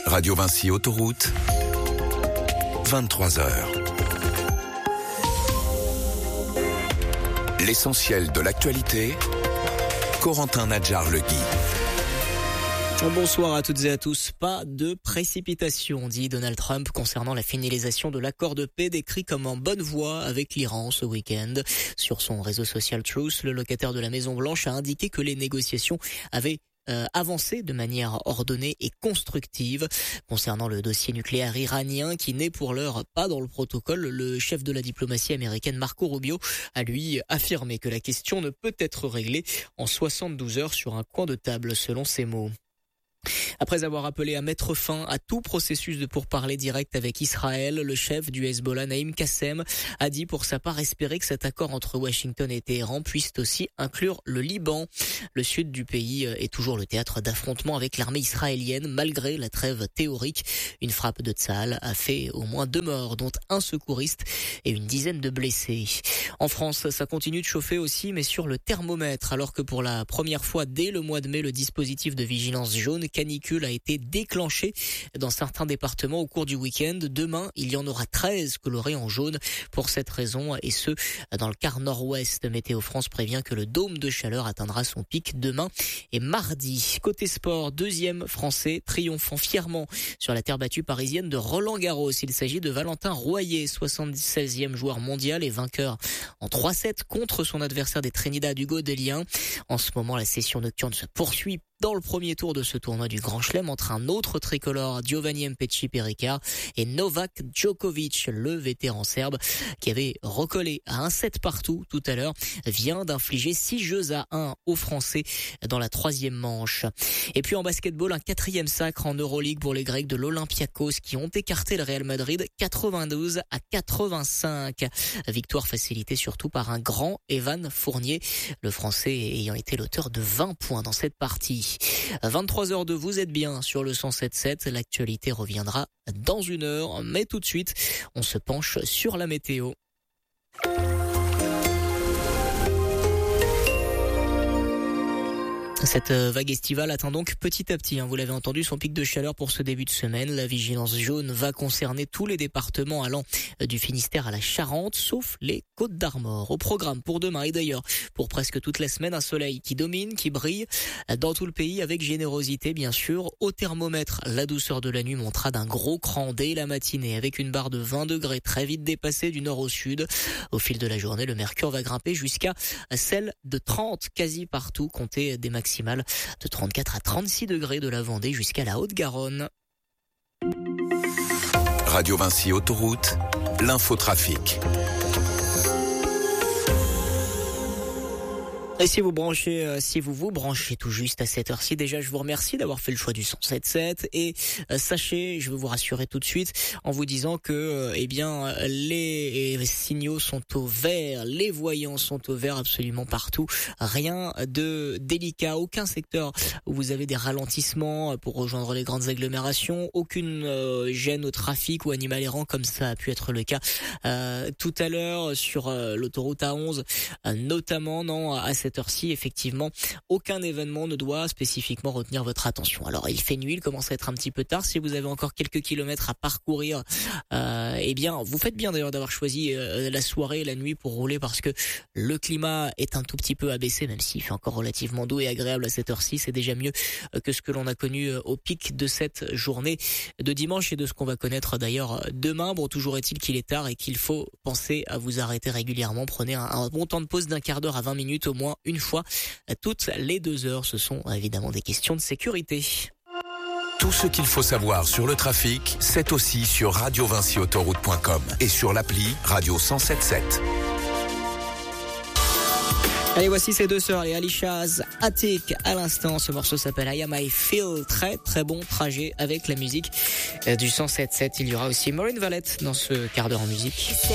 Radio Vinci Autoroute, 23h. L'essentiel de l'actualité, Corentin Nadjar-Legui. Bonsoir à toutes et à tous. Pas de précipitation, dit Donald Trump concernant la finalisation de l'accord de paix décrit comme en bonne voie avec l'Iran ce week-end. Sur son réseau social Truth, le locataire de la Maison-Blanche a indiqué que les négociations avaient avancé de manière ordonnée et constructive. Concernant le dossier nucléaire iranien qui n'est pour l'heure pas dans le protocole, le chef de la diplomatie américaine Marco Rubio a lui affirmé que la question ne peut être réglée en 72 heures sur un coin de table, selon ses mots. Après avoir appelé à mettre fin à tout processus de pourparlers direct avec Israël, le chef du Hezbollah, Naïm Kassem, a dit pour sa part espérer que cet accord entre Washington et Téhéran puisse aussi inclure le Liban. Le sud du pays est toujours le théâtre d'affrontements avec l'armée israélienne, malgré la trêve théorique. Une frappe de Tsahal a fait au moins 2 morts, dont un secouriste et une dizaine de blessés. En France, ça continue de chauffer aussi, mais sur le thermomètre, alors que pour la première fois dès le mois de mai, le dispositif de vigilance jaune canicule a été déclenché dans certains départements au cours du week-end. Demain, il y en aura 13 colorés en jaune pour cette raison, et ce, dans le quart nord-ouest. Météo France prévient que le dôme de chaleur atteindra son pic demain et mardi. Côté sport, 2e français triomphant fièrement sur la terre battue parisienne de Roland-Garros. Il s'agit de Valentin Royer, 76e joueur mondial et vainqueur en 3-7 contre son adversaire des Trinidad, Hugo Dellien. En ce moment, la session nocturne se poursuit dans le premier tour de ce tournoi du Grand Chelem entre un autre tricolore, Giovanni Mpetshi Pericard, et Novak Djokovic, le vétéran serbe, qui avait recollé à un 7 partout tout à l'heure, vient d'infliger 6-1 aux Français dans la 3e manche. Et puis en basketball, un 4e sacre en Euroleague pour les Grecs de l'Olympiakos qui ont écarté le Real Madrid 92-85. Victoire facilitée surtout par un grand Evan Fournier, le Français ayant été l'auteur de 20 points dans cette partie. 23h02, vous êtes bien sur le 107.7. L'actualité reviendra dans 1 heure, mais tout de suite, on se penche sur la météo. Cette vague estivale atteint donc petit à petit, vous l'avez entendu, son pic de chaleur pour ce début de semaine. La vigilance jaune va concerner tous les départements allant du Finistère à la Charente, sauf les Côtes-d'Armor. Au programme pour demain et d'ailleurs pour presque toute la semaine, un soleil qui domine, qui brille dans tout le pays avec générosité bien sûr. Au thermomètre, la douceur de la nuit montera d'un gros cran dès la matinée avec une barre de 20 degrés très vite dépassée du nord au sud. Au fil de la journée, le mercure va grimper jusqu'à celle de 30 quasi partout, comptez des maximales de 34 à 36 degrés de la Vendée jusqu'à la Haute-Garonne. Radio Vinci Autoroute, l'infotrafic. Et si vous vous branchez tout juste à cette heure-ci, déjà je vous remercie d'avoir fait le choix du 107.7 et sachez, je veux vous rassurer tout de suite en vous disant que les signaux sont au vert, les voyants sont au vert absolument partout, rien de délicat, aucun secteur où vous avez des ralentissements pour rejoindre les grandes agglomérations, aucune gêne au trafic ou animal errant comme ça a pu être le cas tout à l'heure sur l'autoroute A11 notamment. Non, à cette heure-ci, effectivement, aucun événement ne doit spécifiquement retenir votre attention. Alors, il fait nuit, il commence à être un petit peu tard. Si vous avez encore quelques kilomètres à parcourir, vous faites bien d'ailleurs d'avoir choisi la soirée et la nuit pour rouler parce que le climat est un tout petit peu abaissé, même s'il fait encore relativement doux et agréable à cette heure-ci. C'est déjà mieux que ce que l'on a connu au pic de cette journée de dimanche et de ce qu'on va connaître d'ailleurs demain. Bon, toujours est-il qu'il est tard et qu'il faut penser à vous arrêter régulièrement. Prenez un bon temps de pause d'un quart d'heure à 20 minutes au moins une fois toutes les 2 heures. Ce sont évidemment des questions de sécurité. Tout ce qu'il faut savoir sur le trafic, c'est aussi sur radiovinciautoroute.com et sur l'appli Radio 107.7. Allez, voici ces 2 sœurs, les Alishas Attic à l'instant. Ce morceau s'appelle I Am I Feel. Très très bon trajet avec la musique du 107.7. Il y aura aussi Maureen Valette dans ce quart d'heure en musique.